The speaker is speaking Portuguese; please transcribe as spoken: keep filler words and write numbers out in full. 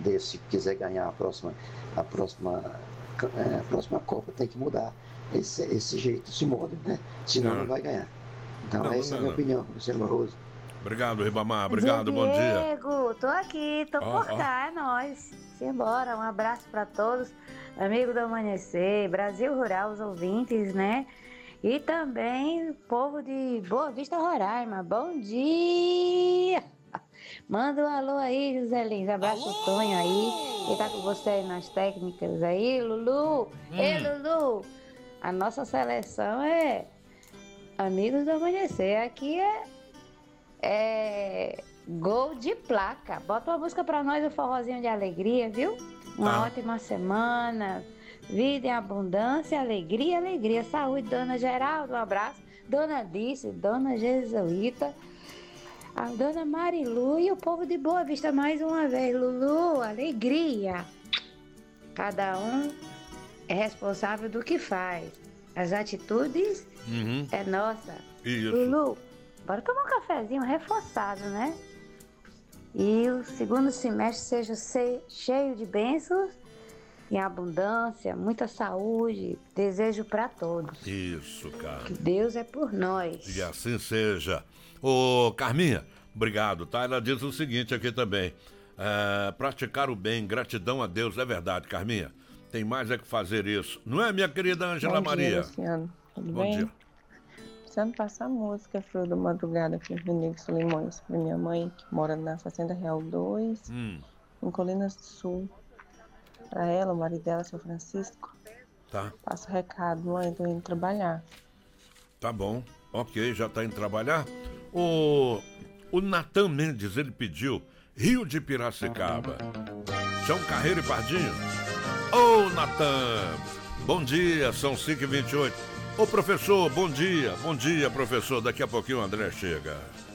desse, se quiser ganhar a próxima, a próxima, é, a próxima Copa, tem que mudar esse, esse jeito, esse modo, né? Senão não, não vai ganhar. Então não, essa não, é a minha não. opinião, Luciano Barroso. Obrigado, Ribamar. Obrigado, bom dia. Diego, tô aqui, tô oh, por oh. cá, é nóis. Simbora, um abraço para todos, amigo do Amanhecer, Brasil Rural, os ouvintes, né? E também o povo de Boa Vista, Roraima. Bom dia! Manda um alô aí, José Lins. Abraço alô! O Tonho aí, que tá com você aí nas técnicas aí, Lulu. Hum. Ei, Lulu! A nossa seleção é Amigos do Amanhecer. Aqui é É gol de placa. Bota uma música pra nós, um forrozinho de alegria, viu? Uma ah. ótima semana. Vida em abundância, alegria, alegria. Saúde, dona Geraldo, um abraço. Dona Dice, dona Jesuíta, a dona Marilu e o povo de Boa Vista mais uma vez. Lulu, alegria. Cada um é responsável do que faz. As atitudes uhum. é nossa. Isso. Lulu, bora tomar um cafezinho reforçado, né? E o segundo semestre seja cheio de bênçãos, em abundância, muita saúde. Desejo para todos. Isso, cara. Que Deus é por nós. E assim seja. Ô, Carminha, obrigado, tá? Ela diz o seguinte aqui também. É, praticar o bem, gratidão a Deus, é verdade, Carminha. Tem mais é que fazer isso. Não é, minha querida Ângela Maria? Bom dia, Luciano. Tudo Bom bem? dia. Precisando passar música, Flor da Madrugada, aqui no Nego Solimões, para minha mãe, que mora na Fazenda Real dois, hum. em Colinas do Sul. Para ela, o marido dela, seu Francisco. Tá. Passa o recado, mãe, tô indo trabalhar. Tá bom, ok, já tá indo trabalhar. O, o Natan Mendes, ele pediu Rio de Piracicaba. João Carreiro e Pardinho. Ô, Natan, bom dia, são cinco e vinte e oito. Ô, professor, bom dia, bom dia, professor. Daqui a pouquinho o André chega.